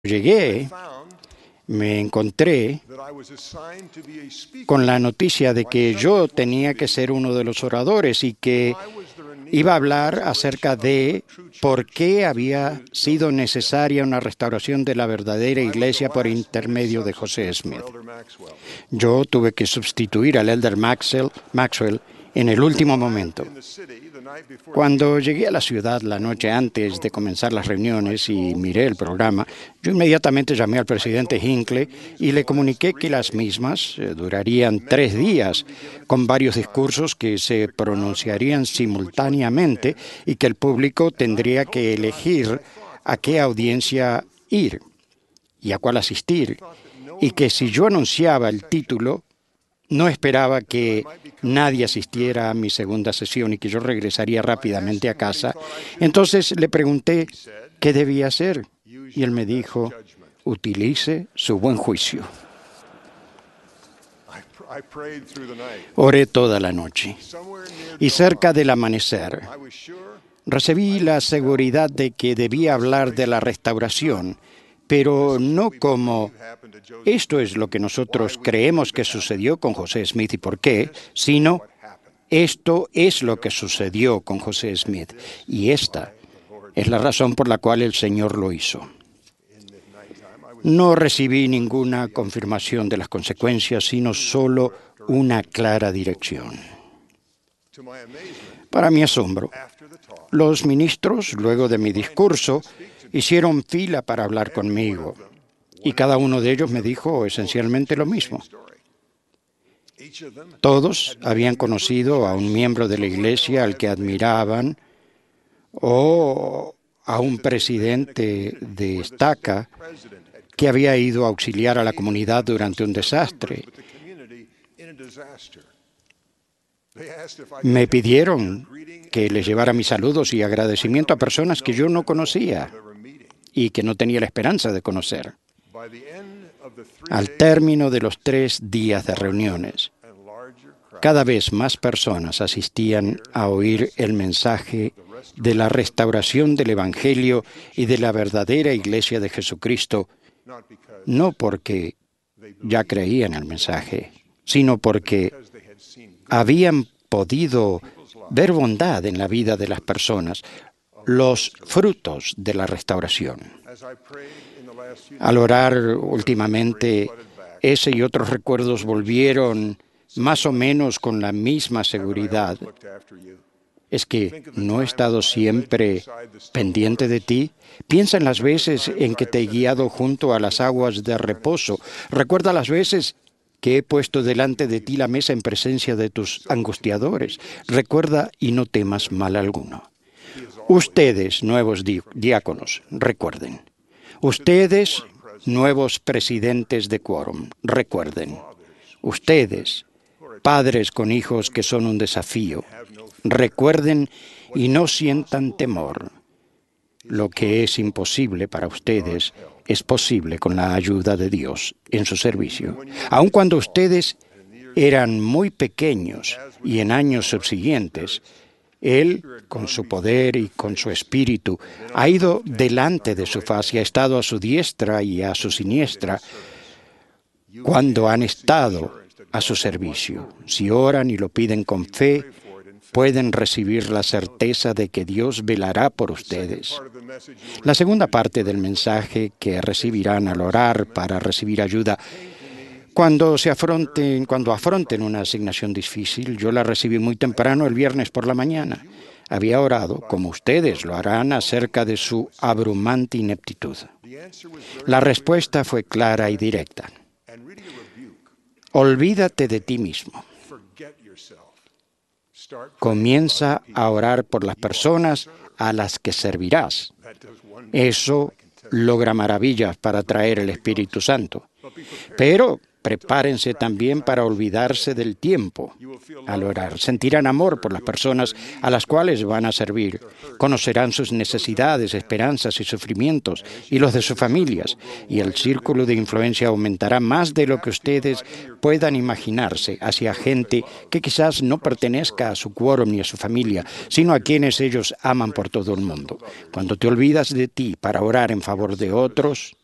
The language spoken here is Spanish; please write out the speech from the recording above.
Llegué, me encontré con la noticia de que yo tenía que ser uno de los oradores y que iba a hablar acerca de por qué había sido necesaria una restauración de la verdadera iglesia por intermedio de José Smith. Yo tuve que sustituir al elder Maxwell en el último momento. Cuando llegué a la ciudad la noche antes de comenzar las reuniones y miré el programa, yo inmediatamente llamé al presidente Hinckley y le comuniqué que las mismas durarían 3 días, con varios discursos que se pronunciarían simultáneamente y que el público tendría que elegir a qué audiencia ir y a cuál asistir, y que si yo anunciaba el título, no esperaba que nadie asistiera a mi segunda sesión y que yo regresaría rápidamente a casa. Entonces le pregunté qué debía hacer y él me dijo, utilice su buen juicio. Oré toda la noche y cerca del amanecer recibí la seguridad de que debía hablar de la restauración, pero no como esto es lo que nosotros creemos que sucedió con José Smith y por qué, sino esto es lo que sucedió con José Smith y esta es la razón por la cual el Señor lo hizo. No recibí ninguna confirmación de las consecuencias, sino solo una clara dirección. Para mi asombro, los ministros, luego de mi discurso, hicieron fila para hablar conmigo, y cada uno de ellos me dijo esencialmente lo mismo. Todos habían conocido a un miembro de la iglesia al que admiraban, o a un presidente de estaca que había ido a auxiliar a la comunidad durante un desastre. Me pidieron que les llevara mis saludos y agradecimiento a personas que yo no conocía y que no tenía la esperanza de conocer. Al término de los 3 días de reuniones, cada vez más personas asistían a oír el mensaje de la restauración del Evangelio y de la verdadera Iglesia de Jesucristo, no porque ya creían el mensaje, sino porque habían podido ver bondad en la vida de las personas, los frutos de la restauración. Al orar últimamente, ese y otros recuerdos volvieron más o menos con la misma seguridad. ¿Es que no he estado siempre pendiente de ti? Piensa en las veces en que te he guiado junto a las aguas de reposo. Recuerda las veces que he puesto delante de ti la mesa en presencia de tus angustiadores. Recuerda y no temas mal alguno. Ustedes, nuevos diáconos, recuerden. Ustedes, nuevos presidentes de quórum, recuerden. Ustedes, padres con hijos que son un desafío, recuerden y no sientan temor. Lo que es imposible para ustedes es posible con la ayuda de Dios en su servicio. Aun cuando ustedes eran muy pequeños y en años subsiguientes, Él, con su poder y con su espíritu, ha ido delante de su faz y ha estado a su diestra y a su siniestra cuando han estado a su servicio. Si oran y lo piden con fe, pueden recibir la certeza de que Dios velará por ustedes. La segunda parte del mensaje que recibirán al orar para recibir ayuda cuando afronten una asignación difícil, yo la recibí muy temprano el viernes por la mañana. Había orado, como ustedes lo harán, acerca de su abrumante ineptitud. La respuesta fue clara y directa. Olvídate de ti mismo. Comienza a orar por las personas a las que servirás. Eso logra maravillas para traer el Espíritu Santo. Pero prepárense también para olvidarse del tiempo al orar. Sentirán amor por las personas a las cuales van a servir. Conocerán sus necesidades, esperanzas y sufrimientos y los de sus familias. Y el círculo de influencia aumentará más de lo que ustedes puedan imaginarse hacia gente que quizás no pertenezca a su quórum ni a su familia, sino a quienes ellos aman por todo el mundo. Cuando te olvidas de ti para orar en favor de otros,